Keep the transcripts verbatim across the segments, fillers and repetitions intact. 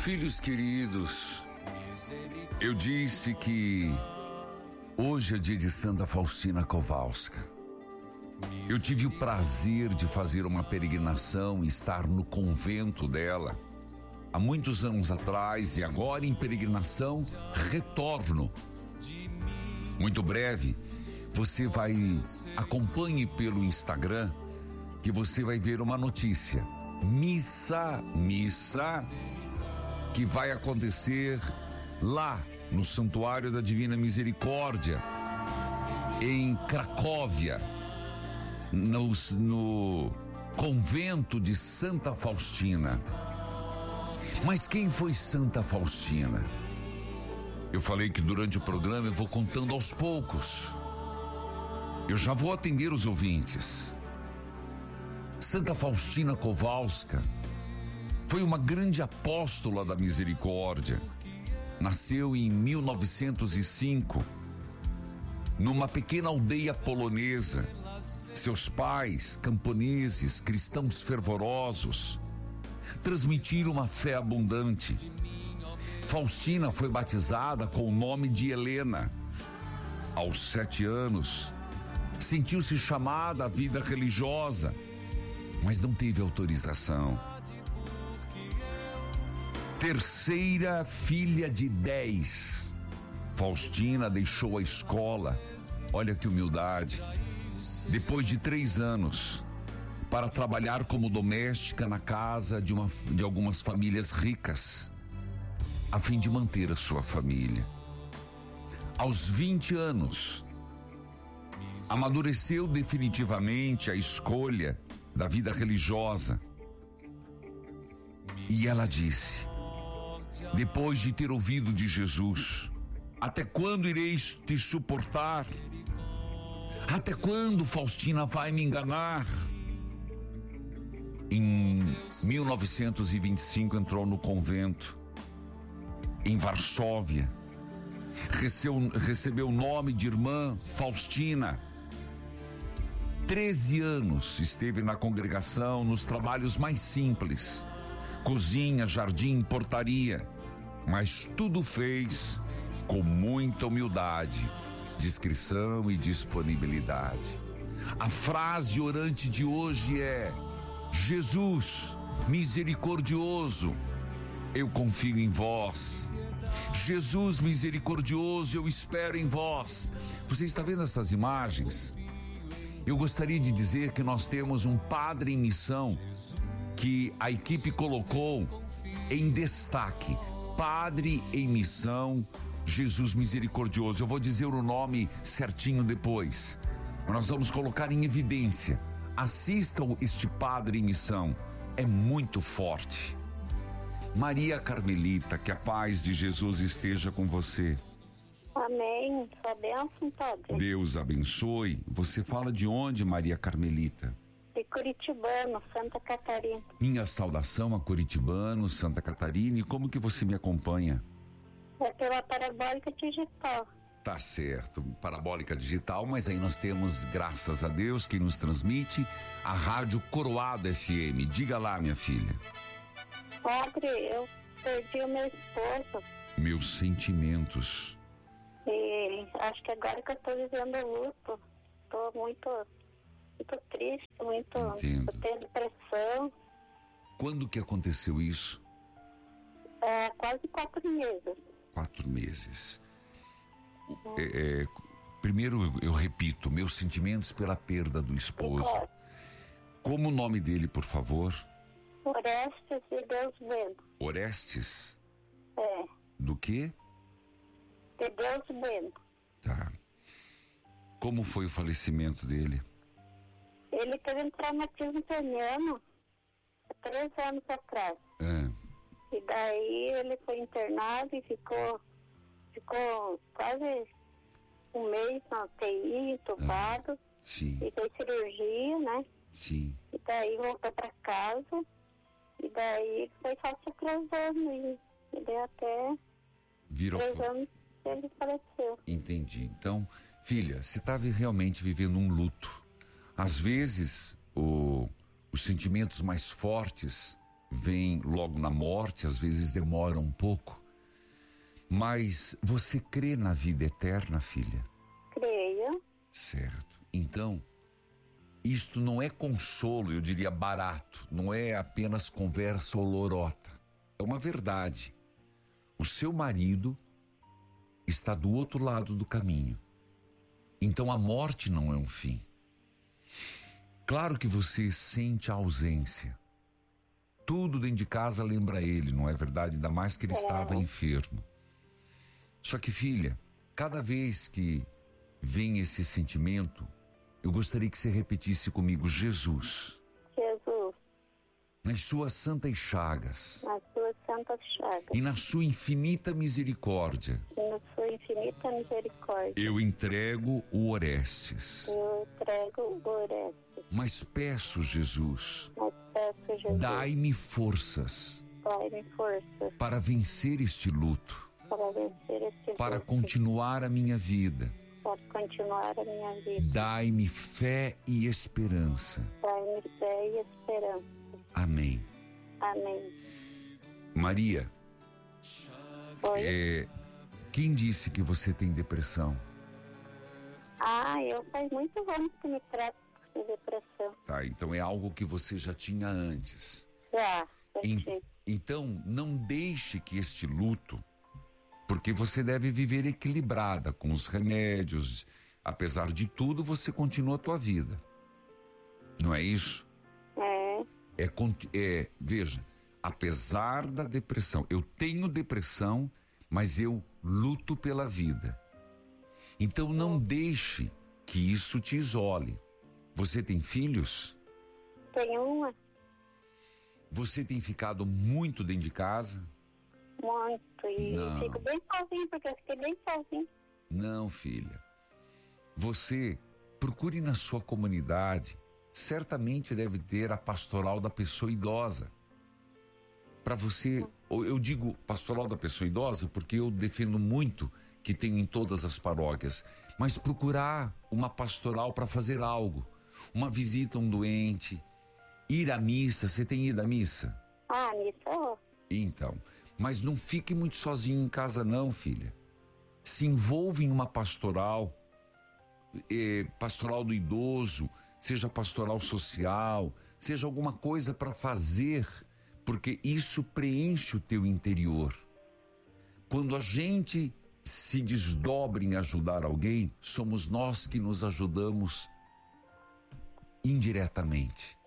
Filhos queridos, eu disse que hoje é dia de Santa Faustina Kowalska. Eu tive o prazer de fazer uma peregrinação e estar no convento dela há muitos anos atrás, e agora em peregrinação retorno. Muito breve você vai, acompanhe pelo Instagram, que você vai ver uma notícia. Missa, missa que vai acontecer lá no Santuário da Divina Misericórdia, em Cracóvia, no, no convento de Santa Faustina. Mas quem foi Santa Faustina? Eu falei que durante o programa eu vou contando aos poucos. Eu já vou atender os ouvintes. Santa Faustina Kowalska foi uma grande apóstola da misericórdia. Nasceu em mil novecentos e cinco, numa pequena aldeia polonesa. Seus pais, camponeses, cristãos fervorosos, transmitiram uma fé abundante. Faustina foi batizada com o nome de Helena. Aos sete anos, sentiu-se chamada à vida religiosa, mas não teve autorização. Terceira filha de dez, Faustina deixou a escola, olha que humildade, depois de três anos, para trabalhar como doméstica na casa de, uma, de algumas famílias ricas, a fim de manter a sua família. Aos vinte anos, amadureceu definitivamente a escolha da vida religiosa. E ela disse, depois de ter ouvido de Jesus: até quando ireis te suportar? Até quando Faustina vai me enganar? Em mil novecentos e vinte e cinco entrou no convento em Varsóvia, recebeu, recebeu o nome de irmã Faustina. Treze anos esteve na congregação nos trabalhos mais simples, cozinha, jardim, portaria, mas tudo fez com muita humildade, discrição e disponibilidade. A frase orante de hoje é: Jesus, misericordioso, eu confio em vós. Jesus misericordioso, eu espero em vós. Você está vendo essas imagens? Eu gostaria de dizer que nós temos um padre em missão que a equipe colocou em destaque. Padre em missão, Jesus misericordioso. Eu vou dizer o nome certinho depois. Nós vamos colocar em evidência. Assistam este padre em missão. É muito forte. Maria Carmelita, que a paz de Jesus esteja com você. Amém. Sua bênção, padre. Deus abençoe. Você fala de onde, Maria Carmelita? De Curitibano, Santa Catarina. Minha saudação a Curitibano, Santa Catarina. E como que você me acompanha? É pela parabólica digital. Tá certo, parabólica digital, mas aí nós temos, graças a Deus, quem nos transmite, a Rádio Coroado F M. Diga lá, minha filha. Padre, eu perdi o meu esposo. Meus sentimentos. E acho que agora que eu tô vivendo luto, tô muito, muito triste, muito, Entendo. eu tenho depressão. Quando que aconteceu isso? É, quase quatro meses. Quatro meses. É, é, primeiro eu, eu repito, meus sentimentos pela perda do esposo. Claro. Como o nome dele, por favor? Orestes de Deus Bueno. Orestes? É, Do quê? de Deus Bueno. Tá. Como foi o falecimento dele? Ele teve um traumatismo craniano há três anos atrás. Ah, E daí ele foi internado e ficou, ficou quase um mês na U T I, entubado. sim, E fez cirurgia, né? sim. E daí voltou pra casa. E daí foi só se atrasando. E, e daí até Virou três fo- anos ele faleceu. Entendi. Então, filha, você está realmente vivendo um luto. Às vezes, o, os sentimentos mais fortes vem logo na morte, às vezes demora um pouco. Mas você crê na vida eterna, filha? Creio. Certo. Então, isto não é consolo, eu diria barato. Não é apenas conversa ou lorota. É uma verdade. O seu marido está do outro lado do caminho. Então a morte não é um fim. Claro que você sente a ausência. Tudo dentro de casa lembra ele, não é verdade? Ainda mais que ele é. estava enfermo. Só que, filha, cada vez que vem esse sentimento, eu gostaria que você repetisse comigo: Jesus. Jesus. Nas suas santas chagas. Nas suas santas chagas. E na sua infinita misericórdia. E na sua infinita misericórdia. Eu entrego o Orestes. Eu entrego o Orestes. Mas peço, Jesus. Mas peço, Jesus. Dai-me forças. Dai-me forças. Para vencer este luto. Para vencer este luto. Para continuar a minha vida. Para continuar a minha vida. Dai-me fé e esperança. Dai-me fé e esperança. Amém. Amém. Maria, Oi? É, quem disse que você tem depressão? Ah, eu faz muitos anos que me trato de depressão. Tá, então é algo que você já tinha antes. Já, em, sim. Então, não deixe que este luto, porque você deve viver equilibrada com os remédios. Apesar de tudo, você continua a tua vida. Não é isso? É. É, é, veja, apesar da depressão, eu tenho depressão, mas eu luto pela vida. Então não deixe que isso te isole. Você tem filhos? Tenho uma. Você tem ficado muito dentro de casa? Muito. E não. Fico bem sozinho, porque eu fiquei bem sozinho. Não, filha. Você procure na sua comunidade. Certamente deve ter a pastoral da pessoa idosa. Para você, eu digo pastoral da pessoa idosa porque eu defendo muito que tem em todas as paróquias, mas procurar uma pastoral para fazer algo, uma visita a um doente, ir à missa. Você tem ido à missa? Ah, missa. Então, mas não fique muito sozinho em casa não, filha. Se envolva em uma pastoral, eh, pastoral do idoso, seja pastoral social, seja alguma coisa para fazer, porque isso preenche o teu interior. Quando a gente se desdobra em ajudar alguém, somos nós que nos ajudamos indiretamente.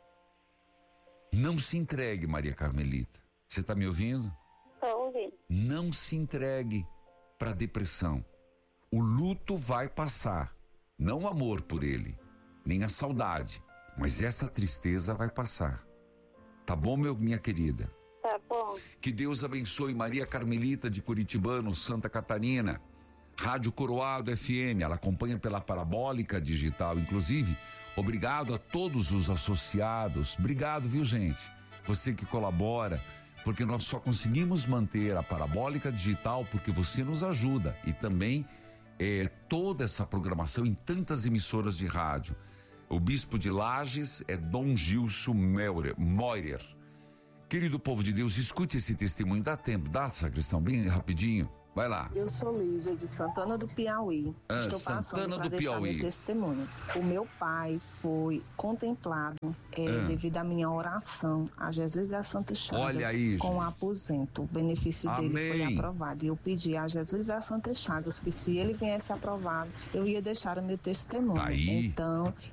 Não se entregue, Maria Carmelita. Você está me ouvindo? Estou ouvindo. Não se entregue para a depressão. O luto vai passar, não o amor por ele, nem a saudade, mas essa tristeza vai passar. Tá bom, meu, minha querida? Tá bom. Que Deus abençoe Maria Carmelita de Curitibano, Santa Catarina. Rádio Coroado F M, ela acompanha pela Parabólica Digital, inclusive. Obrigado a todos os associados. Obrigado, viu, gente? Você que colabora, porque nós só conseguimos manter a Parabólica Digital porque você nos ajuda. E também é, toda essa programação em tantas emissoras de rádio. O bispo de Lages é Dom Gilson Moirer. Querido povo de Deus, escute esse testemunho. Dá tempo, dá, sacristão, bem rapidinho. Vai lá. Eu sou Lígia de Santana do Piauí. Ah, Estou Santana passando para do deixar Piauí. meu testemunho. O meu pai foi contemplado é, ah. devido à minha oração a Jesus das Santas Chagas. Olha aí, com gente. aposento. O benefício Amém. dele foi aprovado. E eu pedi a Jesus das Santas Chagas que se ele viesse aprovado, eu ia deixar o meu testemunho. Aí. Então,